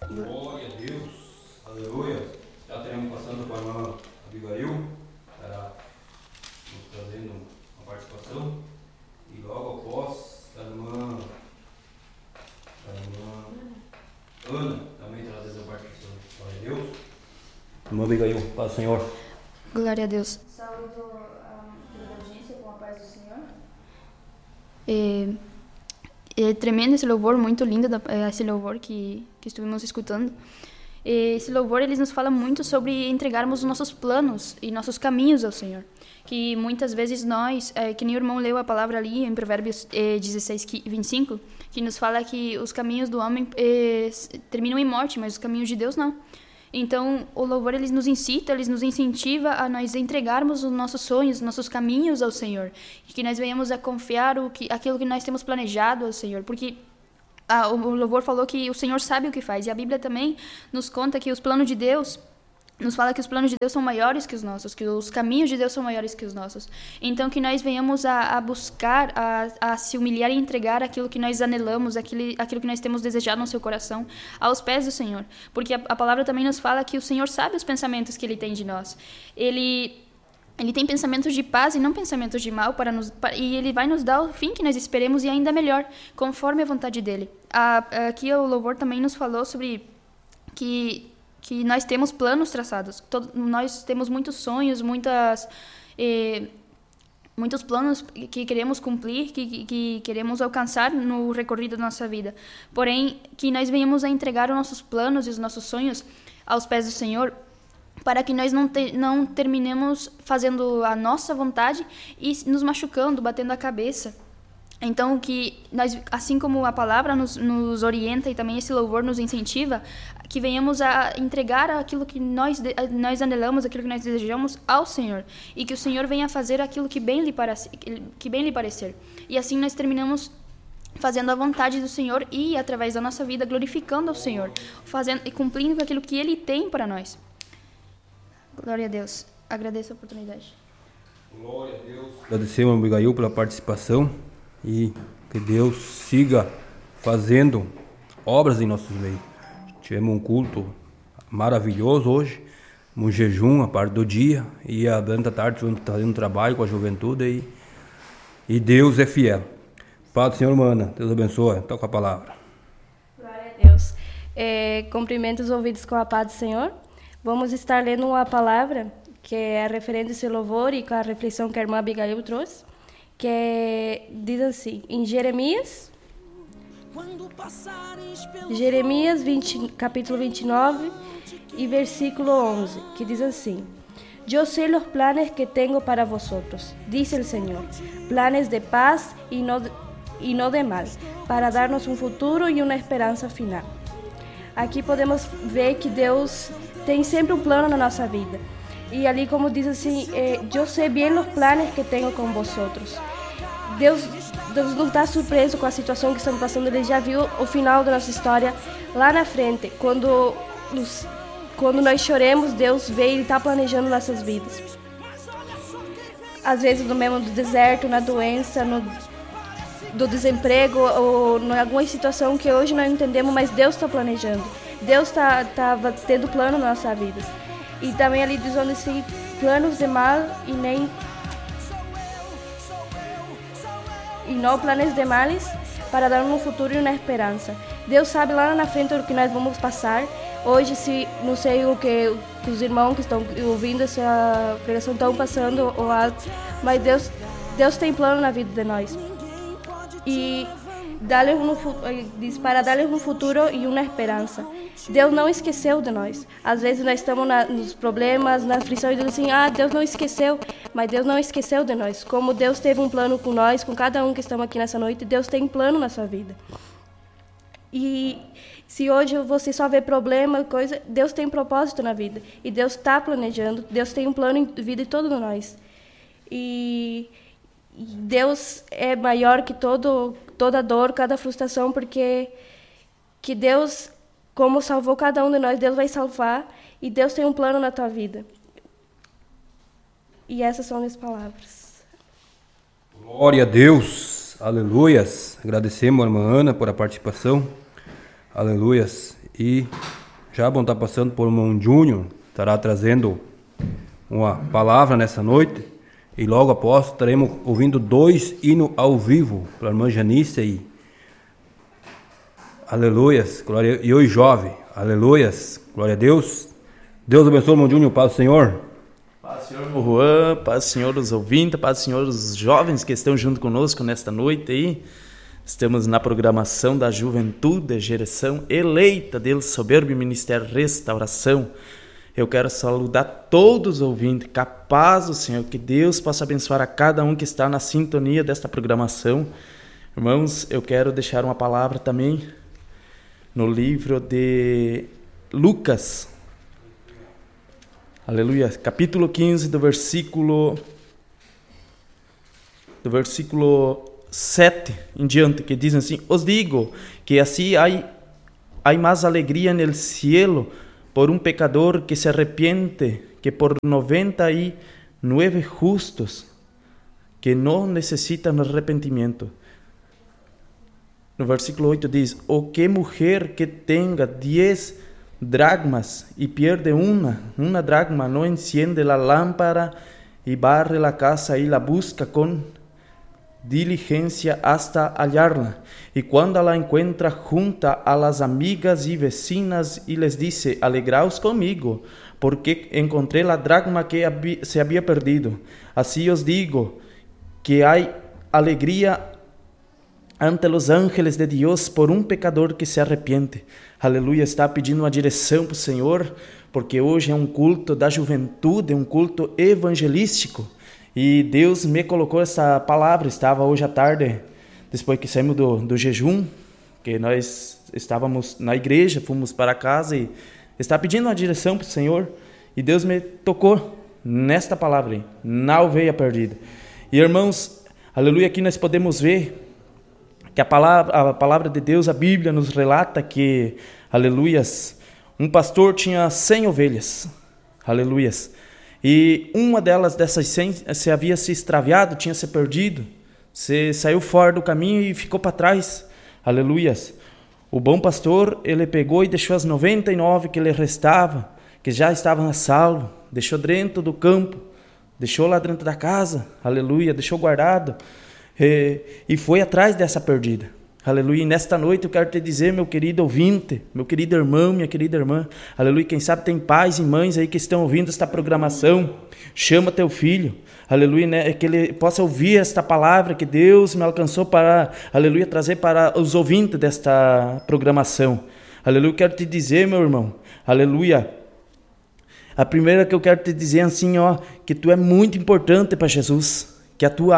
Glória a Deus, aleluia. Já teremos passando para a irmã Abigail, estará nos trazendo uma participação. E logo após, a irmã Ana também trazendo a participação. Glória a Deus. Irmã Abigail, paz do Senhor. Glória a Deus. Saúdo a audiência com a paz do Senhor. É tremendo esse louvor, muito lindo esse louvor que estuvimos escutando. Esse louvor ele nos fala muito sobre entregarmos os nossos planos e nossos caminhos ao Senhor. Que muitas vezes nós, que nem o irmão leu a palavra ali em Provérbios 16:25, que nos fala que os caminhos do homem terminam em morte, mas os caminhos de Deus não. Então, o louvor ele nos incita, ele nos incentiva a nós entregarmos os nossos sonhos, os nossos caminhos ao Senhor. Que nós venhamos a confiar aquilo que nós temos planejado ao Senhor. Porque o louvor falou que o Senhor sabe o que faz. E a Bíblia também nos conta que os planos de Deus... Nos fala que os planos de Deus são maiores que os nossos, que os caminhos de Deus são maiores que os nossos. Então, que nós venhamos a buscar, a se humilhar e entregar aquilo que nós anelamos, aquilo que nós temos desejado no seu coração, aos pés do Senhor. Porque a palavra também nos fala que o Senhor sabe os pensamentos que Ele tem de nós. Ele tem pensamentos de paz e não pensamentos de mal, e Ele vai nos dar o fim que nós esperemos e ainda melhor, conforme a vontade dEle. Aqui o louvor também nos falou sobre que nós temos planos traçados. Nós temos muitos sonhos, muitos planos que queremos cumprir, que queremos alcançar no recorrido da nossa vida. Porém, que nós venhamos a entregar os nossos planos e os nossos sonhos aos pés do Senhor, para que nós não terminemos fazendo a nossa vontade e nos machucando, batendo a cabeça. Então, que nós, assim como a palavra nos orienta e também esse louvor nos incentiva, que venhamos a entregar aquilo que nós anelamos, aquilo que nós desejamos ao Senhor. E que o Senhor venha fazer aquilo que bem lhe parecer. E assim nós terminamos fazendo a vontade do Senhor e, através da nossa vida, glorificando ao Senhor. Fazendo e cumprindo aquilo que Ele tem para nós. Glória a Deus. Agradeço a oportunidade. Glória a Deus. Agradecemos, Abigail, pela participação. E que Deus siga fazendo obras em nossos meios. Tivemos um culto maravilhoso hoje, um jejum a parte do dia, e durante a tarde estivemos fazendo trabalho com a juventude, e Deus é fiel. Pai do Senhor, humana, Deus abençoe. Toca a palavra. Glória a Deus. Cumprimento os ouvidos com a paz do Senhor. Vamos estar lendo uma palavra que é referente a esse louvor e com a reflexão que a irmã Abigail trouxe, que diz assim, em Jeremias capítulo 29 e versículo 11, que diz assim: Eu sei os planes que tenho para vosotros, dice el Señor, planes de paz y no de mal, para darnos um futuro e uma esperança final. Aqui podemos ver que Deus tem sempre um plano na nossa vida. E ali, como diz assim, eu sei bem os planos que tenho com vosotros. Deus não está surpreso com a situação que estamos passando. Ele já viu o final da nossa história lá na frente. Quando nós choremos, Deus vê e Ele está planejando nossas vidas. Às vezes no mesmo do deserto, na doença, do desemprego, ou em alguma situação que hoje nós não entendemos, mas Deus está planejando. Deus está tendo plano na nossa vida. E também ali diz assim, planos de mal e não planos de males, para dar um futuro e uma esperança. Deus sabe lá na frente o que nós vamos passar. Hoje, se não sei o que os irmãos que estão ouvindo essa pregação estão passando, mas Deus tem plano na vida de nós. E diz para dar-lhes um futuro e uma esperança. Deus não esqueceu de nós. Às vezes nós estamos nos problemas, na aflição e dizemos assim, Deus não esqueceu. Mas Deus não esqueceu de nós. Como Deus teve um plano com nós, com cada um que estamos aqui nessa noite, Deus tem um plano na sua vida. E se hoje você só vê problema, coisa, Deus tem um propósito na vida. E Deus está planejando, Deus tem um plano em vida de todos nós. E Deus é maior que toda dor, cada frustração, porque que Deus, como salvou cada um de nós, Deus vai salvar, e Deus tem um plano na tua vida. E essas são as palavras. Glória a Deus, aleluias. Agradecemos a irmã Ana por a participação, aleluias. E já vão estar passando por um irmão Júnior, estará trazendo uma palavra nessa noite. E logo após estaremos ouvindo 2 hinos ao vivo pela irmã Janice aí. Aleluias, glória. E hoje jovem, aleluias, glória a Deus. Deus abençoe o irmão Júnior, paz do Senhor. Paz do Senhor, irmão Juan, paz do Senhor os ouvintes, paz do Senhor os jovens que estão junto conosco nesta noite aí. Estamos na programação da Juventude, geração eleita Deus, soberbo Ministério Restauração. Eu quero saudar todos os ouvintes, que a paz do Senhor, que Deus possa abençoar a cada um que está na sintonia desta programação. Irmãos, eu quero deixar uma palavra também no livro de Lucas. Aleluia, capítulo 15, do versículo 7 em diante, que diz assim: Os digo que assim hay mais alegria no cielo por um pecador que se arrepiente que por 99 justos que não necessitam arrependimento. No versículo 8 diz: O que mulher que tenha 10 dracmas e pierde uma dracma, não enciende a lâmpada e barre a casa e la busca com diligência hasta hallarla. E quando la encuentra, junta a las amigas e vecinas e les dice: Alegraos comigo, porque encontré la dracma que se había perdido. Así os digo que hay alegría ante los ángeles de Dios por um pecador que se arrepiente. Aleluia, está pedindo uma direção para o Senhor, porque hoje é um culto da juventude, um culto evangelístico. E Deus me colocou essa palavra. Estava hoje à tarde, depois que saímos do jejum, que nós estávamos na igreja, fomos para casa e está pedindo uma direção para o Senhor. E Deus me tocou nesta palavra aí, na ovelha perdida. E irmãos, aleluia, aqui nós podemos ver que a palavra de Deus, a Bíblia nos relata que, aleluias, um pastor tinha 100 ovelhas, aleluias, e uma dessas 100 se havia se extraviado, tinha se perdido, se saiu fora do caminho e ficou para trás, aleluias. O bom pastor, ele pegou e deixou as 99 que lhe restavam, que já estavam a salvo, deixou dentro do campo, deixou lá dentro da casa, aleluia, deixou guardado, e foi atrás dessa perdida, aleluia. E nesta noite eu quero te dizer, meu querido ouvinte, meu querido irmão, minha querida irmã, aleluia, quem sabe tem pais e mães aí que estão ouvindo esta programação, chama teu filho, aleluia, né, que ele possa ouvir esta palavra que Deus me alcançou para, aleluia, trazer para os ouvintes desta programação, aleluia. Eu quero te dizer, meu irmão, aleluia, a primeira que eu quero te dizer é assim, ó, que tu é muito importante para Jesus, que a tua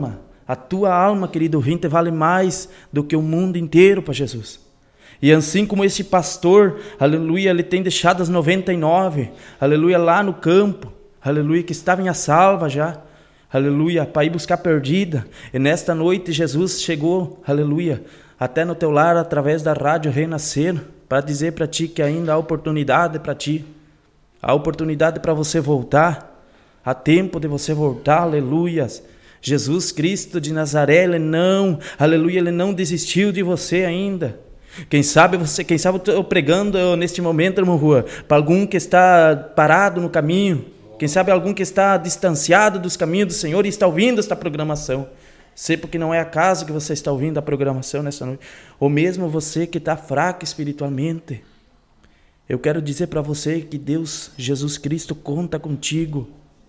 alma, querido ouvinte, vale mais do que o mundo inteiro para Jesus. E assim como esse pastor, aleluia, ele tem deixado as 99, aleluia, lá no campo, aleluia, que estavam a salva já, aleluia, para ir buscar perdida. E nesta noite Jesus chegou, aleluia, até no teu lar através da rádio Renascer, para dizer para ti que ainda há oportunidade para ti, há oportunidade para você voltar, há tempo de você voltar, aleluias. Jesus Cristo de Nazaré, ele não desistiu de você ainda. Quem sabe eu estou pregando neste momento, irmão Rua, para algum que está parado no caminho, quem sabe algum que está distanciado dos caminhos do Senhor e está ouvindo esta programação. Sei porque não é acaso que você está ouvindo a programação nesta noite, ou mesmo você que está fraco espiritualmente. Eu quero dizer para você que Deus, Jesus Cristo, conta contigo.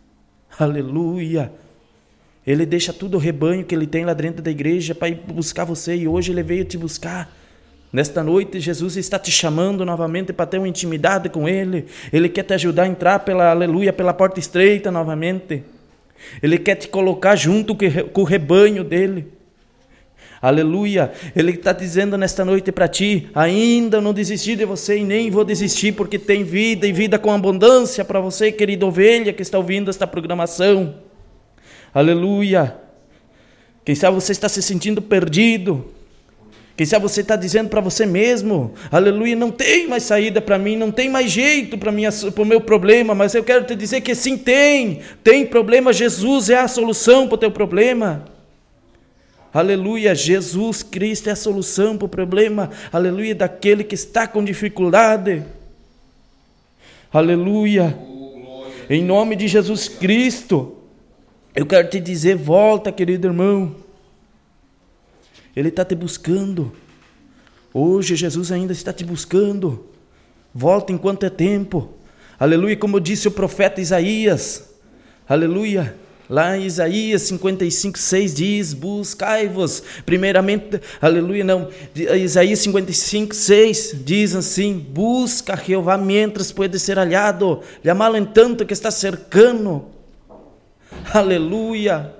Aleluia. Ele deixa tudo o rebanho que ele tem lá dentro da igreja para ir buscar você, e hoje ele veio te buscar. Nesta noite Jesus está te chamando novamente para ter uma intimidade com ele. Ele quer te ajudar a entrar pela porta estreita novamente. Ele quer te colocar junto com o rebanho dele. Aleluia. Ele está dizendo nesta noite para ti: ainda não desisti de você e nem vou desistir, porque tem vida e vida com abundância para você, querida ovelha que está ouvindo esta programação. Aleluia. Quem sabe você está se sentindo perdido. Quem sabe você está dizendo para você mesmo: aleluia, não tem mais saída para mim, não tem mais jeito para o meu problema. Mas eu quero te dizer que sim, tem problema. Jesus é a solução para o teu problema. Aleluia, Jesus Cristo é a solução para o problema, aleluia, daquele que está com dificuldade. Aleluia. Em nome de Jesus Cristo, eu quero te dizer, volta, querido irmão. Ele está te buscando. Hoje Jesus ainda está te buscando. Volta enquanto é tempo. Aleluia, como disse o profeta Isaías. Aleluia. Lá em Isaías 55:6 diz, buscai-vos primeiramente, aleluia, não, Isaías 55:6 diz assim, busca Jeová mientras pode ser hallado, llamá-lo en tanto que está cercano. Aleluia.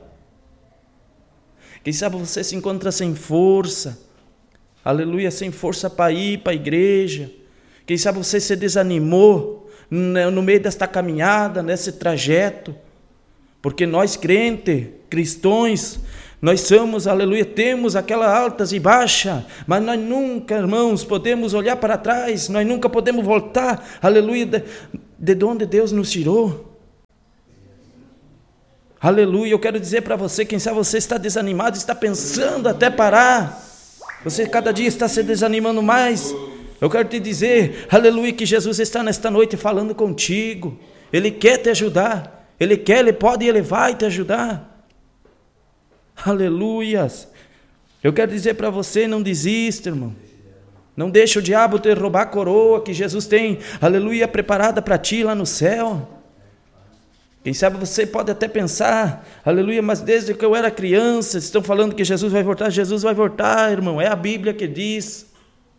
Quem sabe você se encontra sem força, aleluia, sem força para ir para a igreja. Quem sabe você se desanimou no meio desta caminhada, nesse trajeto. Porque nós cristãos, nós somos, aleluia, temos aquelas altas e baixas, mas nós nunca, irmãos, podemos olhar para trás, nós nunca podemos voltar, aleluia, de onde Deus nos tirou. Aleluia, eu quero dizer para você, quem sabe você está desanimado, está pensando até parar, você cada dia está se desanimando mais. Eu quero te dizer, aleluia, que Jesus está nesta noite falando contigo, Ele quer te ajudar. Ele quer, Ele pode e Ele vai te ajudar. Aleluias. Eu quero dizer para você, não desista, irmão. Não deixa o diabo te roubar a coroa que Jesus tem, aleluia, preparada para ti lá no céu. Quem sabe você pode até pensar, aleluia, mas desde que eu era criança, estão falando que Jesus vai voltar, irmão. É a Bíblia que diz.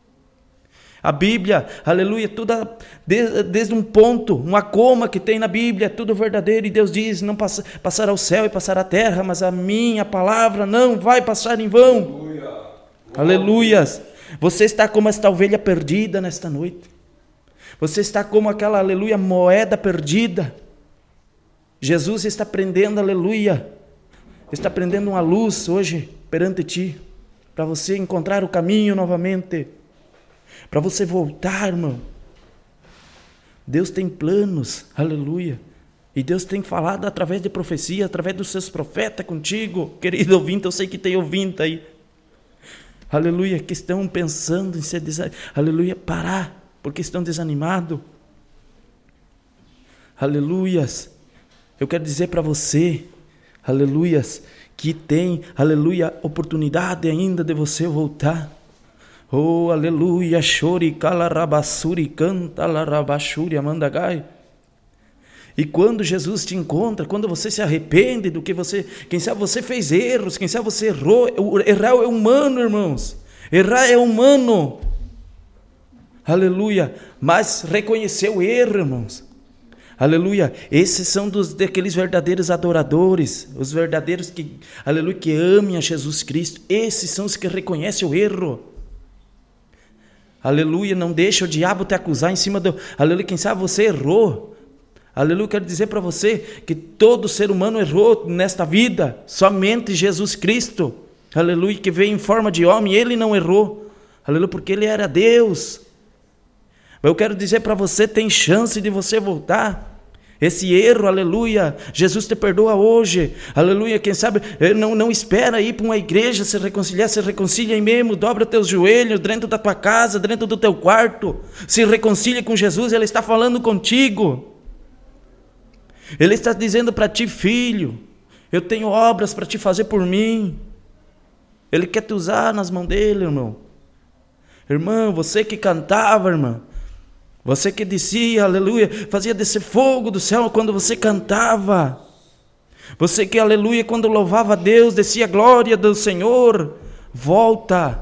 A Bíblia, aleluia, tudo desde um ponto, uma coma que tem na Bíblia, é tudo verdadeiro. E Deus diz, não passará o céu e passará a terra, mas a minha palavra não vai passar em vão. Aleluias. Você está como esta ovelha perdida nesta noite. Você está como aquela, aleluia, moeda perdida. Jesus está prendendo, aleluia, está prendendo uma luz hoje perante ti, para você encontrar o caminho novamente. Para você voltar, irmão. Deus tem planos, aleluia. E Deus tem falado através de profecia, através dos seus profetas contigo. Querido ouvinte, eu sei que tem ouvinte aí. Aleluia, que estão pensando em ser aleluia, parar, porque estão desanimados. Aleluias. Eu quero dizer para você, aleluias, que tem, aleluia, oportunidade ainda de você voltar. Oh, aleluia, chori, calarabassuri, canta, larabachuri, amandagai. E quando Jesus te encontra, quando você se arrepende do que você, quem sabe você fez erros, quem sabe você errou, errar é humano, irmãos, errar é humano, aleluia, mas reconheceu o erro, irmãos, aleluia, esses são daqueles verdadeiros adoradores, os verdadeiros que, aleluia, que amem a Jesus Cristo, esses são os que reconhecem o erro. Aleluia, não deixa o diabo te acusar em cima do... Aleluia, quem sabe você errou. Aleluia, quero dizer para você que todo ser humano errou nesta vida. Somente Jesus Cristo, aleluia, que veio em forma de homem, Ele não errou. Aleluia, porque Ele era Deus. Eu quero dizer para você, tem chance de você voltar. Esse erro, aleluia, Jesus te perdoa hoje, aleluia, quem sabe, não espera ir para uma igreja se reconciliar, se reconcilia aí mesmo, dobra teus joelhos dentro da tua casa, dentro do teu quarto, se reconcilia com Jesus, Ele está falando contigo, Ele está dizendo para ti, filho, eu tenho obras para te fazer por mim, Ele quer te usar nas mãos dEle, irmão, irmão, você que cantava, irmão, você que descia, aleluia, fazia descer fogo do céu quando você cantava. Você que, aleluia, quando louvava a Deus, descia a glória do Senhor. Volta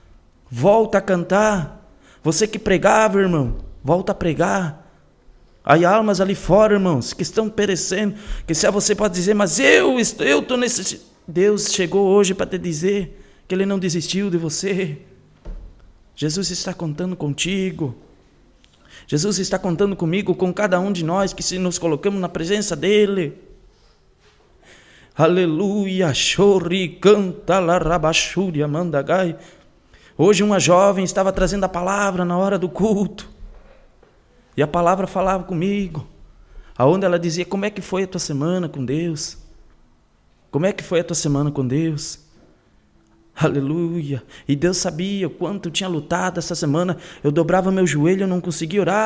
a cantar. Você que pregava, irmão, volta a pregar. Há almas ali fora, irmãos, que estão perecendo. Que se você pode dizer, mas eu estou necessitado. Deus chegou hoje para te dizer que Ele não desistiu de você. Jesus está contando contigo. Jesus está contando comigo, com cada um de nós que se nos colocamos na presença dEle. Aleluia, chori, canta, larabachúria, mandagai. Hoje uma jovem estava trazendo a palavra na hora do culto. E a palavra falava comigo. Aonde ela dizia, como é que foi a tua semana com Deus? Como é que foi a tua semana com Deus? Aleluia, e Deus sabia o quanto eu tinha lutado essa semana, eu dobrava meu joelho, eu não conseguia orar,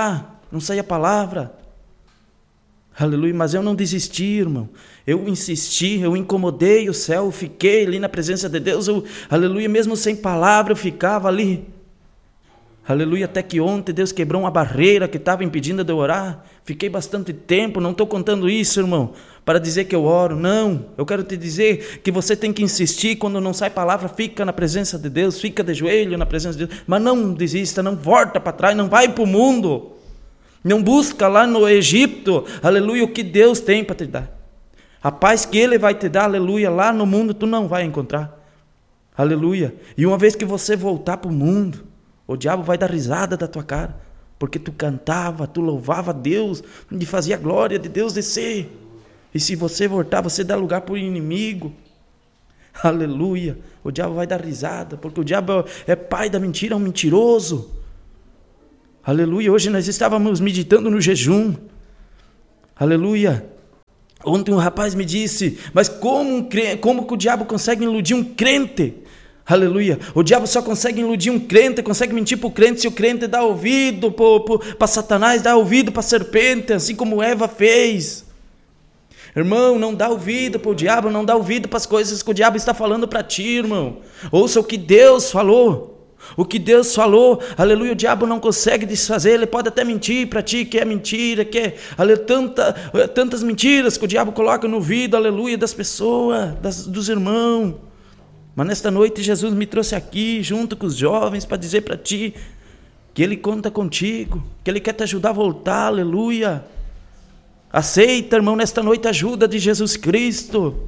não saía palavra. Aleluia, mas eu não desisti, irmão. Eu insisti, eu incomodei o céu, eu fiquei ali na presença de Deus. Aleluia, mesmo sem palavra, eu ficava ali. Aleluia, até que ontem Deus quebrou uma barreira que estava impedindo de eu orar. Fiquei bastante tempo, não estou contando isso, irmão, para dizer que eu oro. Não, eu quero te dizer que você tem que insistir. Quando não sai palavra, fica na presença de Deus, fica de joelho na presença de Deus. Mas não desista, não volta para trás, não vai para o mundo. Não busca lá no Egito, aleluia, o que Deus tem para te dar. A paz que Ele vai te dar, aleluia, lá no mundo tu não vai encontrar. Aleluia. E uma vez que você voltar para o mundo, o diabo vai dar risada da tua cara, porque tu cantava, tu louvava a Deus, e fazia a glória de Deus descer. E se você voltar, você dá lugar para o inimigo. Aleluia. O diabo vai dar risada, porque o diabo é pai da mentira, é um mentiroso. Aleluia. Hoje nós estávamos meditando no jejum. Aleluia. Ontem um rapaz me disse, mas como que o diabo consegue iludir um crente? Aleluia. O diabo só consegue iludir um crente, consegue mentir para o crente se o crente dá ouvido para Satanás, dá ouvido para a serpente, assim como Eva fez. Irmão, não dá ouvido para o diabo, não dá ouvido para as coisas que o diabo está falando para ti, irmão. Ouça o que Deus falou. O que Deus falou, aleluia, o diabo não consegue desfazer. Ele pode até mentir para ti que é mentira, que é tantas mentiras que o diabo coloca no ouvido, aleluia, das pessoas, dos irmãos. Mas nesta noite Jesus me trouxe aqui junto com os jovens para dizer para ti que Ele conta contigo, que Ele quer te ajudar a voltar, aleluia. Aceita, irmão, nesta noite a ajuda de Jesus Cristo.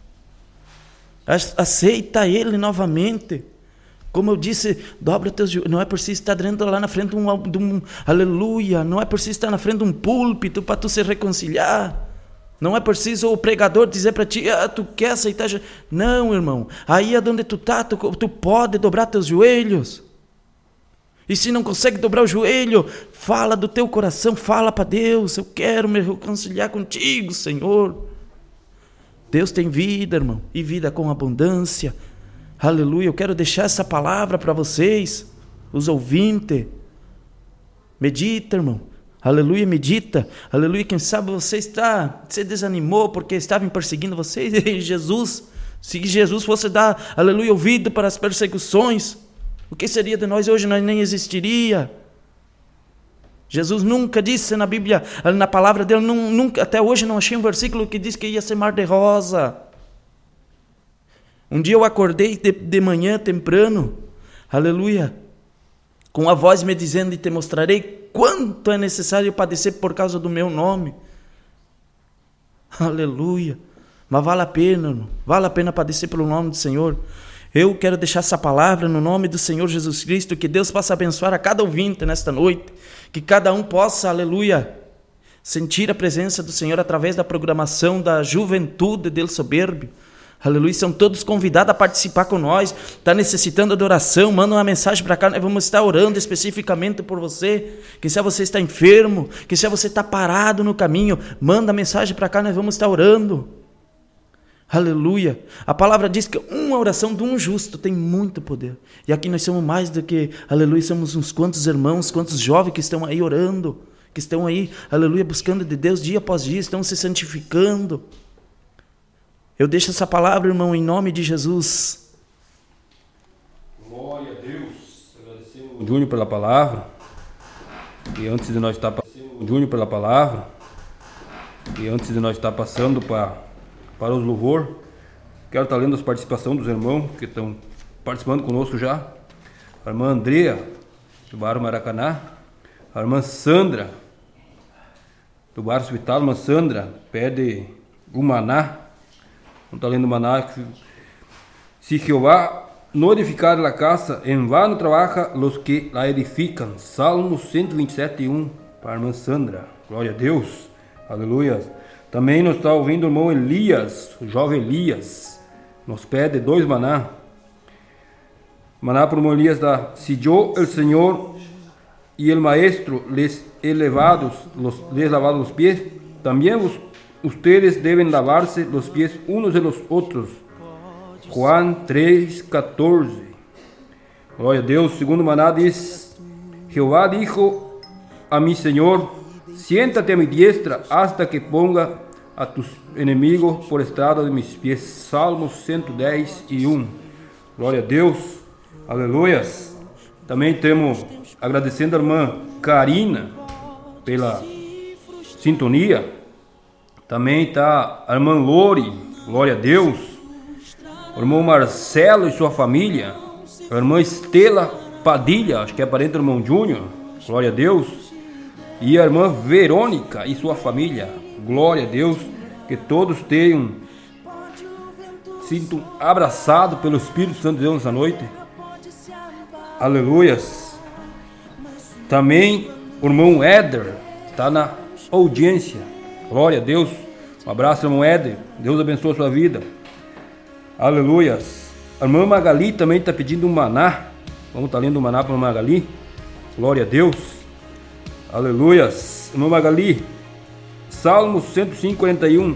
Aceita Ele novamente. Como eu disse, dobra teus joelhos. Não é preciso estar dentro lá na frente de um aleluia. Não é preciso estar na frente de um púlpito para tu se reconciliar. Não é preciso o pregador dizer para ti, tu quer aceitar. Não, irmão. Aí é onde tu está, tu pode dobrar teus joelhos. E se não consegue dobrar o joelho, fala do teu coração, fala para Deus. Eu quero me reconciliar contigo, Senhor. Deus tem vida, irmão, e vida com abundância. Aleluia, eu quero deixar essa palavra para vocês, os ouvintes. Medita, irmão. Aleluia, medita. Aleluia, quem sabe você desanimou porque estavam perseguindo vocês. Se Jesus fosse dar, aleluia, ouvido para as perseguições, o que seria de nós hoje? Nós nem existiria. Jesus nunca disse na Bíblia, na palavra dele, nunca, até hoje não achei um versículo que diz que ia ser mar de rosa. Um dia eu acordei de manhã temprano, aleluia, com a voz me dizendo, e te mostrarei quanto é necessário padecer por causa do meu nome. Aleluia. Mas vale a pena, irmão, vale a pena padecer pelo nome do Senhor. Eu quero deixar essa palavra no nome do Senhor Jesus Cristo, que Deus possa abençoar a cada ouvinte nesta noite, que cada um possa, aleluia, sentir a presença do Senhor através da programação da Juventude del Soberbio. Aleluia, são todos convidados a participar com nós. Está necessitando de oração, manda uma mensagem para cá, nós vamos estar orando especificamente por você. Que se você está enfermo, que se você está parado no caminho, manda mensagem para cá, nós vamos estar orando. Aleluia, a palavra diz que uma oração de um justo tem muito poder. E aqui nós somos mais do que, aleluia, somos uns quantos irmãos, quantos jovens que estão aí orando, que estão aí, aleluia, buscando de Deus dia após dia, estão se santificando. Eu deixo essa palavra, irmão, em nome de Jesus. Glória a Deus. Agradecemos o Júnior pela palavra. E antes de nós estar passando para os louvor, quero estar lendo as participações dos irmãos que estão participando conosco já. A irmã Andrea, do bairro Maracanã. A irmã Sandra, do bairro Hospital. A irmã Sandra pede o maná. Não está lendo o maná. Se Jehová no edificar la casa, en vano trabaja los que la edifican. Salmo 127:1, para a irmã Sandra. Glória a Deus. Aleluia. Também nos está ouvindo o irmão Elias, o jovem Elias. Nos pede 2 maná. Maná para o irmão Elias da: si yo, el Señor y el Maestro, les lavado los pies, también ustedes deben lavarse los pies unos de los otros. Juan 3:14. Glória a Deus. Segundo maná diz: Jehová dijo a mi Señor: Siéntate a mi diestra hasta que ponga a tus inimigos por estrado de mis pies. Salmos 110:1. Glória a Deus. Aleluias. Também temos agradecendo a irmã Karina pela sintonia. Também está a irmã Lore, glória a Deus. O irmão Marcelo e sua família. A irmã Estela Padilha, acho que é parente do irmão Júnior, glória a Deus. E a irmã Verônica e sua família, glória a Deus. Que todos tenham sido abraçados pelo Espírito Santo de Deus nessa noite. Aleluias. Também o irmão Éder está na audiência. Glória a Deus. Um abraço, irmão Éder. Deus abençoe a sua vida. Aleluias. A irmã Magali também está pedindo um maná. Vamos estar lendo um maná para a irmã Magali. Glória a Deus. Aleluias. Irmã Magali. Salmos 105:41.